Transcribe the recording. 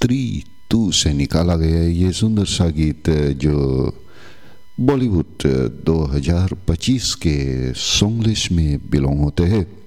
3-2 से निकाला गया है ये सुंदर सा गीत जो बॉलीवुड 2025 के सॉन्ग लिस्ट में बिलोंग होते हैं।